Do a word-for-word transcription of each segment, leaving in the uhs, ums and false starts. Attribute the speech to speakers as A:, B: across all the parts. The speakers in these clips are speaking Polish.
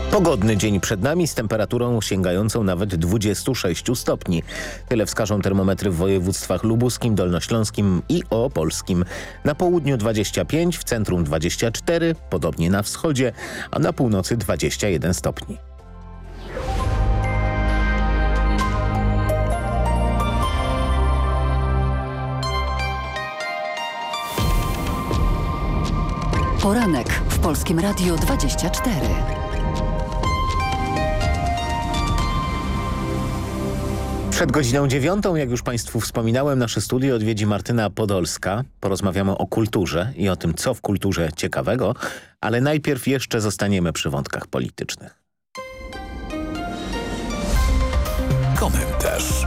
A: Pogodny dzień przed nami z temperaturą sięgającą nawet dwudziestu sześciu stopni. Tyle wskażą termometry w województwach lubuskim, dolnośląskim i opolskim. Na południu dwadzieścia pięć, w centrum dwadzieścia cztery, podobnie na wschodzie, a na północy dwadzieścia jeden stopni.
B: Poranek w Polskim Radiu dwadzieścia cztery.
A: Przed godziną dziewiątą, jak już Państwu wspominałem, nasze studio odwiedzi Martyna Podolska. Porozmawiamy o kulturze i o tym, co w kulturze ciekawego, ale najpierw jeszcze zostaniemy przy wątkach politycznych.
C: Komentarz.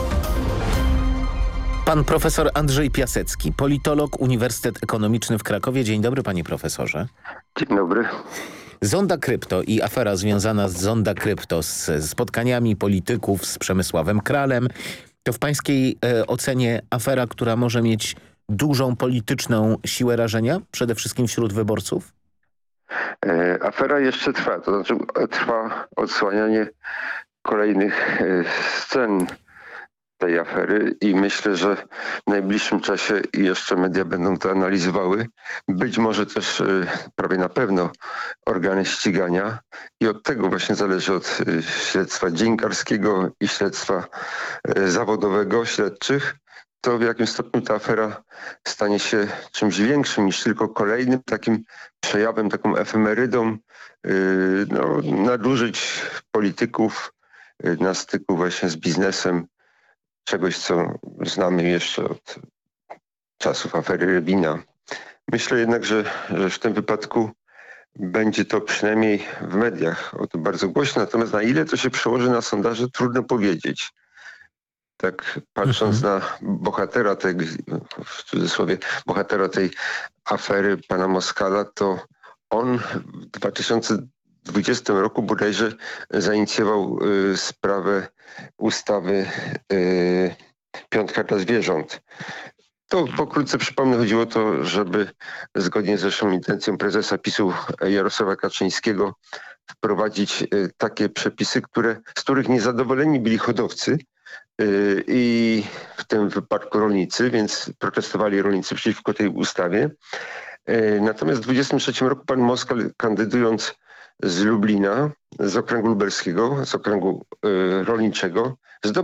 A: Pan profesor Andrzej Piasecki, politolog, Uniwersytet Ekonomiczny w Krakowie. Dzień dobry, panie profesorze.
D: Dzień dobry.
A: Zonda Krypto i afera związana z Zonda Krypto, z spotkaniami polityków z Przemysławem Kralem, to w pańskiej e, ocenie afera, która może mieć dużą polityczną siłę rażenia, przede wszystkim wśród wyborców?
D: E, afera jeszcze trwa, to znaczy trwa odsłanianie kolejnych e, scen tej afery i myślę, że w najbliższym czasie jeszcze media będą to analizowały. Być może też prawie na pewno organy ścigania i od tego właśnie zależy od śledztwa dziennikarskiego i śledztwa zawodowego śledczych, to w jakim stopniu ta afera stanie się czymś większym niż tylko kolejnym takim przejawem, taką efemerydą no, nadużyć polityków na styku właśnie z biznesem, czegoś, co znamy jeszcze od czasów afery Rybina. Myślę jednak, że, że w tym wypadku będzie to przynajmniej w mediach o to bardzo głośno, natomiast na ile to się przełoży na sondaże, trudno powiedzieć. Tak patrząc mhm. na bohatera tej, w cudzysłowie, bohatera tej afery, pana Moskala, to on w dwa tysiące dwudziestym roku bodajże zainicjował y, sprawę ustawy y, Piątka dla zwierząt. To pokrótce przypomnę, chodziło o to, żeby zgodnie z zresztą intencją prezesa PiSu Jarosława Kaczyńskiego wprowadzić y, takie przepisy, które, z których niezadowoleni byli hodowcy y, i w tym wypadku rolnicy, więc protestowali rolnicy przeciwko tej ustawie. Y, natomiast w dwudziestym trzecim roku pan Moskal, kandydując z Lublina, z okręgu lubelskiego, z okręgu y, rolniczego, zdobył